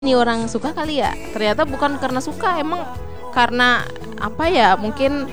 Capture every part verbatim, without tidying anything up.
Ini orang suka kali ya, ternyata bukan karena suka, emang karena apa ya, mungkin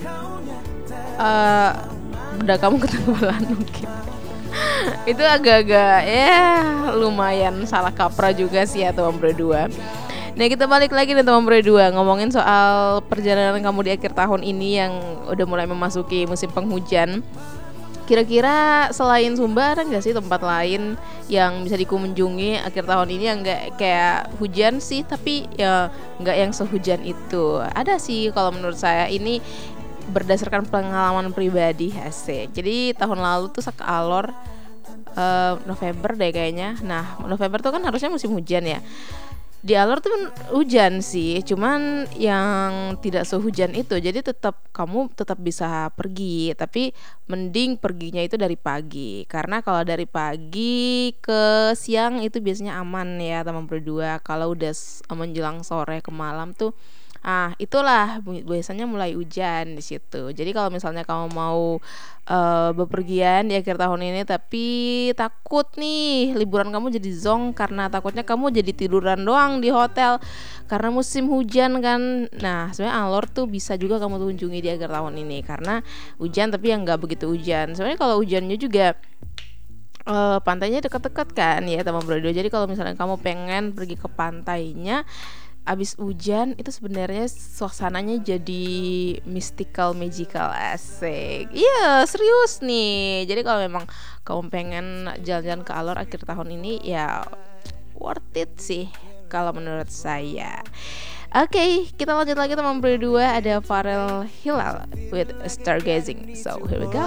uh, benda kamu ketinggalan mungkin. Itu agak-agak ya lumayan salah kaprah juga sih ya teman berdua. Nah, kita balik lagi nih teman berdua, ngomongin soal perjalanan kamu di akhir tahun ini yang udah mulai memasuki musim penghujan. Kira-kira selain Sumba ada nggak sih tempat lain yang bisa dikunjungi akhir tahun ini yang nggak kayak hujan sih, tapi ya nggak yang sehujan itu? Ada sih kalau menurut saya, ini berdasarkan pengalaman pribadi asik. Jadi tahun lalu tuh saya ke Alor uh, November deh kayaknya. Nah, November tuh kan harusnya musim hujan ya. Di Alor tuh hujan sih, cuman yang tidak sehujan itu. Jadi tetap kamu tetap bisa pergi, tapi mending perginya itu dari pagi. Karena kalau dari pagi ke siang itu biasanya aman ya teman berdua. Kalau udah menjelang sore ke malam tuh ah itulah biasanya mulai hujan di situ. Jadi kalau misalnya kamu mau uh, bepergian di akhir tahun ini tapi takut nih liburan kamu jadi zonk karena takutnya kamu jadi tiduran doang di hotel karena musim hujan kan. Nah, sebenarnya Alor tuh bisa juga kamu kunjungi di akhir tahun ini karena hujan tapi yang nggak begitu hujan. Sebenarnya kalau hujannya juga uh, pantainya dekat-dekat kan ya teman berdua. Jadi kalau misalnya kamu pengen pergi ke pantainya abis hujan itu sebenarnya suasananya jadi mystical magical asik. Iya serius nih. Jadi kalau memang kamu pengen jalan-jalan ke Alor akhir tahun ini ya worth it sih kalau menurut saya. Oke, okay, kita lanjut lagi teman berdua. Ada Pharrell Hilal with Stargazing. So here we go.